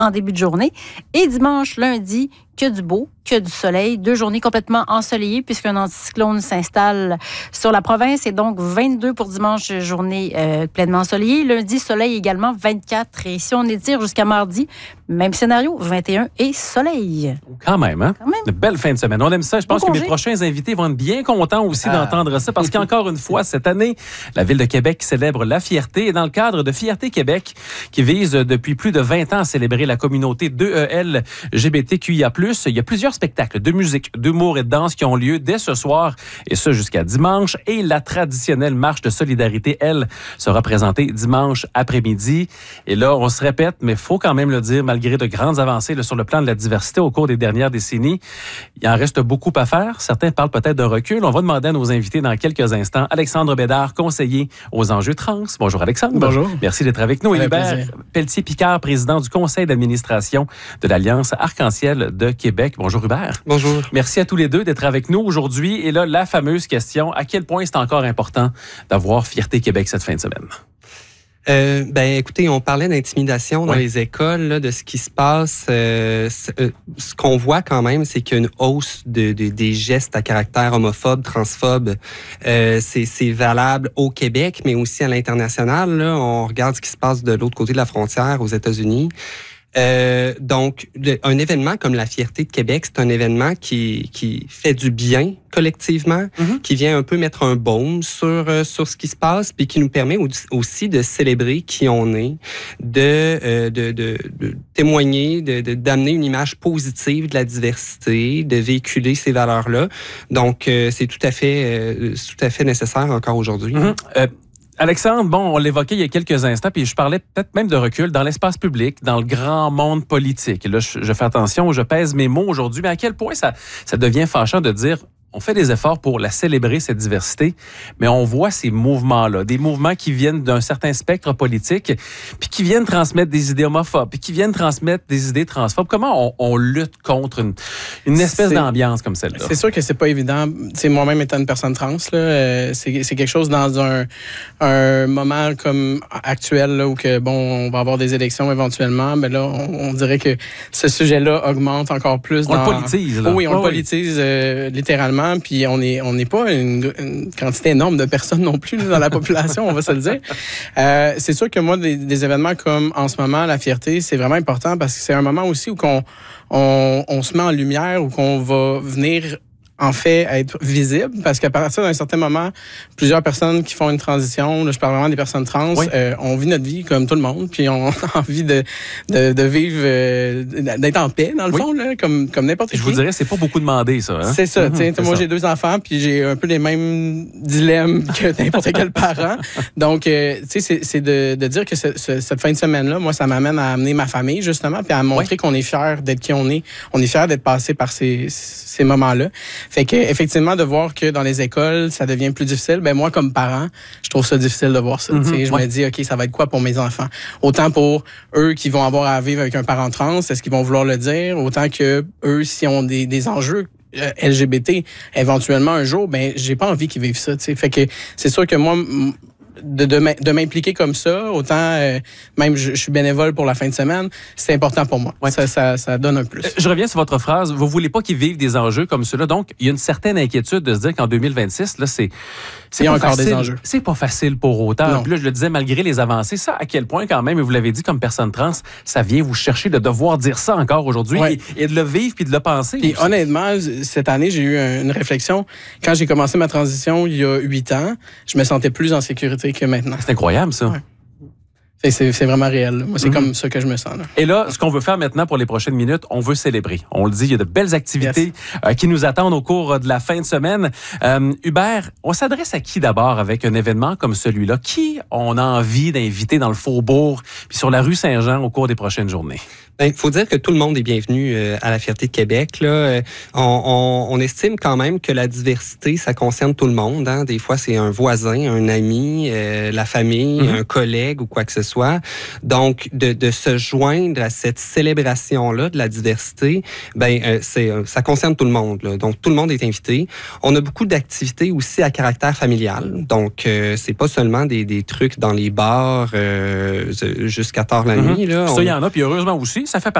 en début de journée. Et dimanche, lundi, que du beau, que du soleil. 2 journées complètement ensoleillées puisqu'un anticyclone s'installe sur la province. Et donc, 22 pour dimanche, journée pleinement ensoleillée. Lundi, soleil également, 24. Et si on étire jusqu'à mardi, même scénario, 21 et soleil. Quand même, hein? Quand même. Une belle fin de semaine. On aime ça. Je pense que mes prochains invités vont être bien contents aussi d'entendre ça parce qu'encore une fois, cette année, la Ville de Québec célèbre la fierté. Et dans le cadre de Fierté Québec, qui vise depuis plus de 20 ans à célébrer la communauté 2EL LGBTQIA+, il y a plusieurs spectacles de musique, d'humour et de danse qui ont lieu dès ce soir, et ce jusqu'à dimanche. Et la traditionnelle marche de solidarité, elle, sera présentée dimanche après-midi. Et là, on se répète, mais il faut quand même le dire, malgré de grandes avancées là, sur le plan de la diversité au cours des dernières décennies, il en reste beaucoup à faire. Certains parlent peut-être d'un recul. On va demander à nos invités dans quelques instants. Alexandre Bédard, conseiller aux enjeux trans. Bonjour Alexandre. Bonjour. Merci d'être avec nous. Et Hubert Pelletier-Picard, président du conseil d'administration de l'Alliance Arc-en-Ciel de Québec. Bonjour Hubert. Bonjour. Merci à tous les deux d'être avec nous aujourd'hui. Et là, la fameuse question, à quel point c'est encore important d'avoir Fierté Québec cette fin de semaine? Écoutez, on parlait d'intimidation dans les écoles, là, de ce qui se passe. Ce qu'on voit quand même, c'est qu'il y a une hausse des gestes à caractère homophobe, transphobe. C'est valable au Québec, mais aussi à l'international. Là, on regarde ce qui se passe de l'autre côté de la frontière, aux États-Unis. Donc, un événement comme la Fierté de Québec, c'est un événement qui fait du bien collectivement, qui vient un peu mettre un baume sur ce qui se passe, puis qui nous permet aussi de célébrer qui on est, de témoigner, d'amener une image positive de la diversité, de véhiculer ces valeurs-là. Donc, c'est tout à fait nécessaire encore aujourd'hui. Alexandre, bon, on l'évoquait il y a quelques instants, puis je parlais peut-être même de recul dans l'espace public, dans le grand monde politique. Là, je fais attention, je pèse mes mots aujourd'hui, mais à quel point ça devient fâchant de dire... On fait des efforts pour la célébrer, cette diversité, mais on voit ces mouvements-là, des mouvements qui viennent d'un certain spectre politique, puis qui viennent transmettre des idées homophobes, puis qui viennent transmettre des idées transphobes. Comment on lutte contre une espèce d'ambiance comme celle-là? C'est sûr que c'est pas évident. T'sais, moi-même étant une personne trans, là, c'est quelque chose dans un moment comme actuel là, où que, bon, on va avoir des élections éventuellement, mais là, on dirait que ce sujet-là augmente encore plus. On le politise, là. Oui, on le politise littéralement. Puis on n'est pas une quantité énorme de personnes non plus là, dans la population, on va se le dire. C'est sûr que moi, des événements comme en ce moment, la fierté, c'est vraiment important parce que c'est un moment aussi où on se met en lumière, où qu'on va venir en fait être visible, parce qu'à partir d'un certain moment, plusieurs personnes qui font une transition, là, je parle vraiment des personnes trans, on vit notre vie comme tout le monde, puis on a envie de vivre, d'être en paix, dans le fond, là, comme n'importe qui. Je vous dirais, c'est pas beaucoup demandé, ça. Hein? C'est ça. Moi, j'ai 2 enfants, puis j'ai un peu les mêmes dilemmes que n'importe quel parent. Donc, c'est de dire que cette fin de semaine-là, moi, ça m'amène à amener ma famille, justement, puis à montrer qu'on est fiers d'être qui on est. On est fiers d'être passé par ces moments-là. Fait que effectivement, de voir que dans les écoles, ça devient plus difficile, ben moi, comme parent, je trouve ça difficile de voir ça. Je me dis, OK, ça va être quoi pour mes enfants? Autant pour eux qui vont avoir à vivre avec un parent trans, est-ce qu'ils vont vouloir le dire? Autant que eux, s'ils ont des enjeux LGBT, éventuellement un jour, ben j'ai pas envie qu'ils vivent ça. T'sais. Fait que c'est sûr que moi... De m'impliquer comme ça, autant même je suis bénévole pour la fin de semaine, c'est important pour moi. Ça donne un plus. Je reviens sur votre phrase. Vous voulez pas qu'ils vivent des enjeux comme ceux-là. Donc, il y a une certaine inquiétude de se dire qu'en 2026, là, il y a encore des enjeux. C'est pas facile pour autant. Puis là, je le disais, malgré les avancées, ça, à quel point quand même, et vous l'avez dit comme personne trans, ça vient vous chercher de devoir dire ça encore aujourd'hui et de le vivre puis de le penser. Puis honnêtement, cette année, j'ai eu une réflexion. Quand j'ai commencé ma transition il y a 8 ans, je me sentais plus en sécurité que maintenant. C'est incroyable, ça. C'est vraiment réel. Là. Moi, c'est comme ça que je me sens. Là. Et là, ce qu'on veut faire maintenant pour les prochaines minutes, on veut célébrer. On le dit, il y a de belles activités qui nous attendent au cours de la fin de semaine. Hubert, on s'adresse à qui d'abord avec un événement comme celui-là? Qui on a envie d'inviter dans le Faubourg puis sur la rue Saint-Jean au cours des prochaines journées? Il faut dire que tout le monde est bienvenu à la Fierté de Québec. Là. On estime quand même que la diversité, ça concerne tout le monde. Hein. Des fois, c'est un voisin, un ami, la famille, un collègue ou quoi que ce soit. soit. Donc, de se joindre à cette célébration-là de la diversité, ça concerne tout le monde, là. Donc, tout le monde est invité. On a beaucoup d'activités aussi à caractère familial. Donc, c'est pas seulement des trucs dans les bars jusqu'à tard la nuit. Là. Ça, il y en a, puis heureusement aussi, ça fait